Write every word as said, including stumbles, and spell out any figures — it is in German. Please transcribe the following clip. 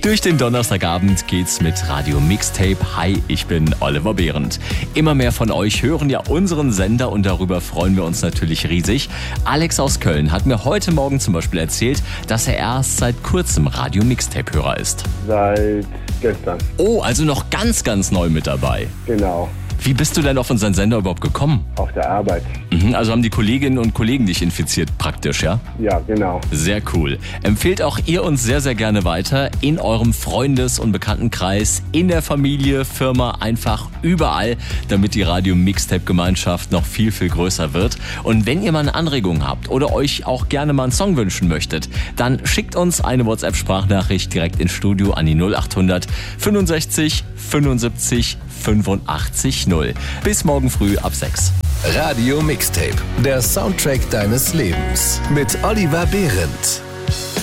Durch den Donnerstagabend geht's mit Radio Mixtape. Hi, ich bin Oliver Behrendt. Immer mehr von euch hören ja unseren Sender und darüber freuen wir uns natürlich riesig. Alex aus Köln hat mir heute Morgen zum Beispiel erzählt, dass er erst seit kurzem Radio Mixtape-Hörer ist. Seit gestern. Oh, also noch ganz, ganz neu mit dabei. Genau. Wie bist du denn auf unseren Sender überhaupt gekommen? Auf der Arbeit. Mhm, also haben die Kolleginnen und Kollegen dich infiziert praktisch, ja? Ja, genau. Sehr cool. Empfehlt auch ihr uns sehr, sehr gerne weiter in eurem Freundes- und Bekanntenkreis, in der Familie, Firma, einfach überall, damit die Radio-Mixtape-Gemeinschaft noch viel, viel größer wird. Und wenn ihr mal eine Anregung habt oder euch auch gerne mal einen Song wünschen möchtet, dann schickt uns eine WhatsApp-Sprachnachricht direkt ins Studio an die null acht hundert fünfundsechzig fünfundsiebzig fünfundachtzig null. Bis morgen früh ab sechs. Radio Mixtape, der Soundtrack deines Lebens mit Oliver Behrendt.